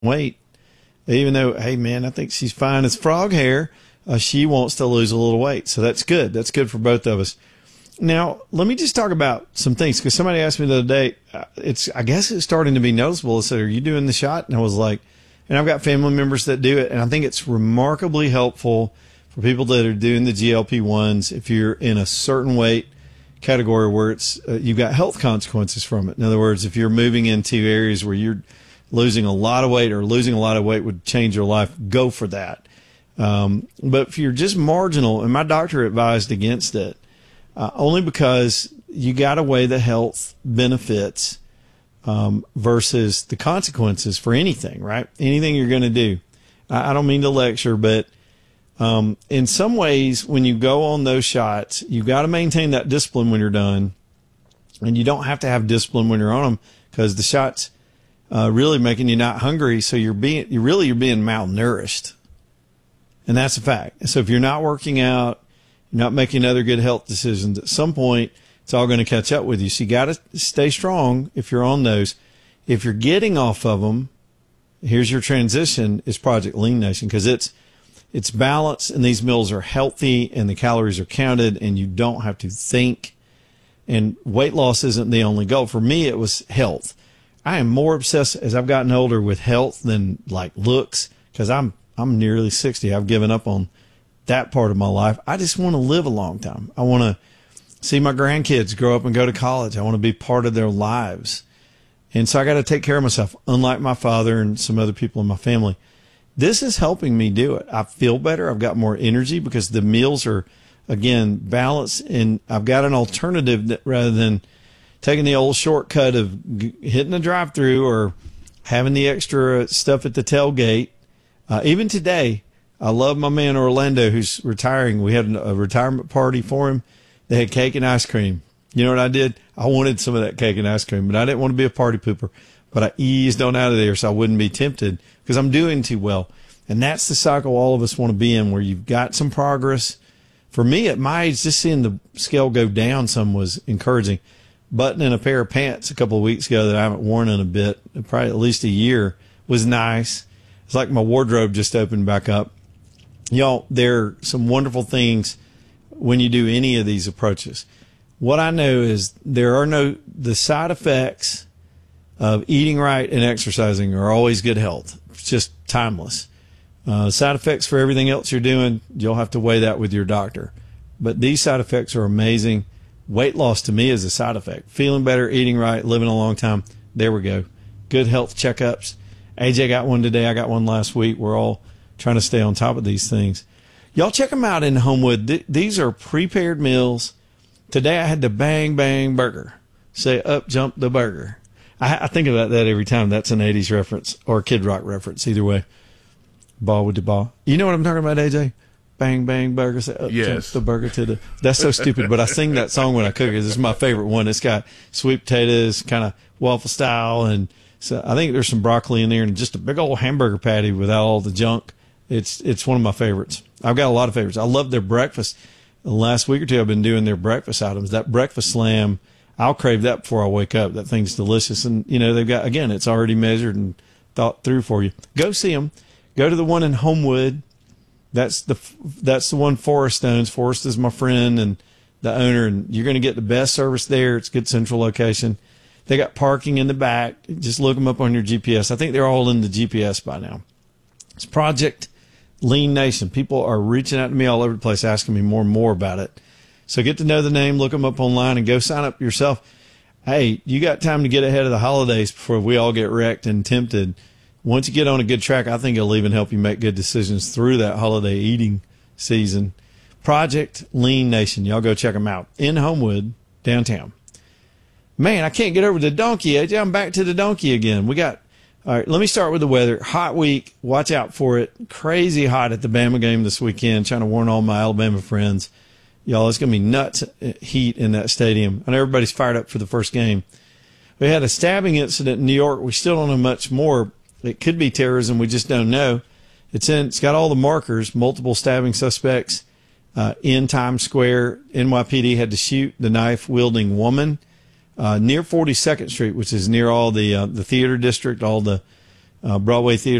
weight, even though, hey man, I think she's fine as frog hair. She wants to lose a little weight. So that's good. That's good for both of us. Now, let me just talk about some things, because somebody asked me the other day, I guess it's starting to be noticeable. They said, are you doing the shot? And I was like, and I've got family members that do it. And I think it's remarkably helpful for people that are doing the GLP-1s. If you're in a certain weight category where it's, you've got health consequences from it. In other words, if you're moving into areas where you're losing a lot of weight, or losing a lot of weight would change your life, go for that. But if you're just marginal, and my doctor advised against it, only because you got to weigh the health benefits versus the consequences for anything, right? Anything you're going to do. I don't mean to lecture, but in some ways, when you go on those shots, you got to maintain that discipline when you're done, and you don't have to have discipline when you're on them, because the shots really making you not hungry, so you're being malnourished, and that's a fact. So if you're not working out, you're not making other good health decisions, at some point it's all going to catch up with you. So you got to stay strong if you're on those. If you're getting off of them, here's your transition, is Project Lean Nation, because it's balanced, and these meals are healthy, and the calories are counted, and you don't have to think. And weight loss isn't the only goal. For me, it was health. I am more obsessed as I've gotten older with health than like looks, because I'm nearly 60. I've given up on that part of my life. I just want to live a long time. I want to see my grandkids grow up and go to college. I want to be part of their lives. And so I got to take care of myself, unlike my father and some other people in my family. This is helping me do it. I feel better. I've got more energy because the meals are, again, balanced, and I've got an alternative that, rather than taking the old shortcut of hitting the drive-through or having the extra stuff at the tailgate. Even today, I love my man Orlando, who's retiring. We had a retirement party for him. They had cake and ice cream. You know what I did? I wanted some of that cake and ice cream, but I didn't want to be a party pooper. But I eased on out of there so I wouldn't be tempted, because I'm doing too well. And that's the cycle all of us want to be in, where you've got some progress. For me, at my age, just seeing the scale go down some was encouraging. Buttoning a pair of pants a couple of weeks ago that I haven't worn in a bit, probably at least a year, was nice. It's like my wardrobe just opened back up. Y'all, there are some wonderful things when you do any of these approaches. What I know is the side effects of eating right and exercising are always good health. It's just timeless. Side effects for everything else you're doing, you'll have to weigh that with your doctor. But these side effects are amazing. Weight loss to me is a side effect. Feeling better, eating right, living a long time. There we go. Good health checkups. AJ got one today. I got one last week. We're all trying to stay on top of these things. Y'all check them out in Homewood. These are prepared meals. Today I had the Bang Bang Burger. Say up jump the burger. I think about that every time. That's an 80s reference or a Kid Rock reference. Either way. Ball with the ball. You know what I'm talking about, AJ? Bang Bang Burger. Say up jump the burger to the... That's so stupid, but I sing that song when I cook it. This is my favorite one. It's got sweet potatoes, kind of waffle style, and so I think there's some broccoli in there and just a big old hamburger patty without all the junk. It's one of my favorites. I've got a lot of favorites. I love their breakfast. The last week or two I've been doing their breakfast items. That breakfast slam, I'll crave that before I wake up. That thing's delicious. And, you know, they've got, again, it's already measured and thought through for you. Go see them. Go to the one in Homewood. That's the one Forrest Stones. Forrest is my friend and the owner, and you're going to get the best service there. It's a good central location. They got parking in the back. Just look them up on your GPS. I think they're all in the GPS by now. It's Project Lean Nation. People are reaching out to me all over the place asking me more and more about it. So get to know the name, look them up online, and go sign up yourself. Hey, you got time to get ahead of the holidays before we all get wrecked and tempted. Once you get on a good track, I think it'll even help you make good decisions through that holiday eating season. Project Lean Nation. Y'all go check them out in Homewood, downtown. Man, I can't get over the donkey, AJ. I'm back to the donkey again. All right, let me start with the weather. Hot week. Watch out for it. Crazy hot at the Bama game this weekend. Trying to warn all my Alabama friends. Y'all, it's going to be nuts heat in that stadium. I know everybody's fired up for the first game. We had a stabbing incident in New York. We still don't know much more. It could be terrorism. We just don't know. It's got all the markers, multiple stabbing suspects in Times Square. NYPD had to shoot the knife-wielding woman near 42nd Street, which is near all the theater district, all the Broadway Theater